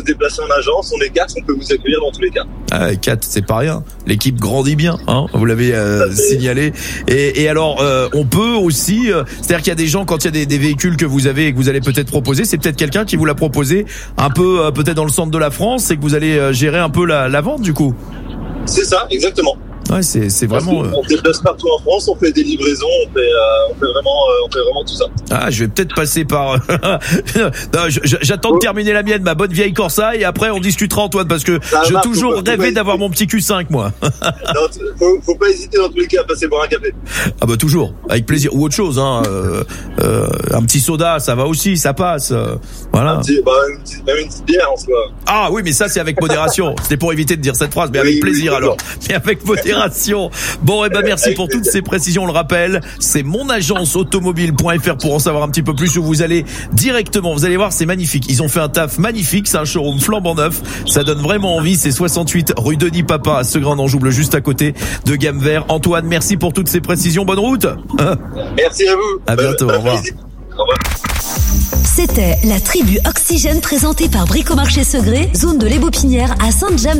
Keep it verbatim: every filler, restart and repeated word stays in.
déplacer en agence, on est quatre, on peut vous accueillir dans tous les cas. Ah, quatre, c'est pas rien. L'équipe grandit bien, hein. Vous l'avez euh, signalé. Et, et alors, euh, on peut aussi, euh, c'est-à-dire qu'il y a des gens, quand il y a des, des véhicules que vous avez et que vous allez peut-être proposer, c'est peut-être quelqu'un qui vous l'a proposé un peu, euh, peut-être dans le centre de la France, et que vous allez euh, gérer un peu la, la vente du coup. C'est ça, exactement. Ouais, c'est c'est vraiment. On se déplace partout en France, on fait des livraisons, on fait, euh, on fait vraiment, euh, on fait vraiment tout ça. Ah, je vais peut-être passer par. non, je- je- j'attends de terminer la mienne, ma bonne vieille Corsa, et après on discutera, Antoine, parce que Ça j'ai va, toujours faut pas- faut rêvé pas d'avoir mon petit Q cinq, moi. Non, t- faut, faut pas hésiter dans tous les cas à passer boire un café. Ah bah toujours, avec plaisir, ou autre chose, hein. Euh, euh, un petit soda, ça va aussi, ça passe. euh, voilà. Un petit, bah, une petite, même une petite bière en soi. Ah oui, mais ça c'est avec modération. C'était pour éviter de dire cette phrase, mais avec Oui, plaisir oui, alors. Mais avec modération. Bon, eh ben merci Avec pour toutes plaisir. ces précisions. On le rappelle, c'est mon agence automobile point f r pour en savoir un petit peu plus. Où vous allez directement, vous allez voir, c'est magnifique. Ils ont fait un taf magnifique. C'est un showroom flambant neuf. Ça donne vraiment envie. C'est soixante-huit rue Denis Papa à Segrun-en-Jouble, juste à côté de Gamme Vert. Antoine, merci pour toutes ces précisions. Bonne route. Merci à vous. À bientôt, Bonne- au revoir. bonne visite. Au revoir. C'était la tribu Oxygène présentée par Bricomarché Segré, zone de l'Ébopinière à Sainte-James.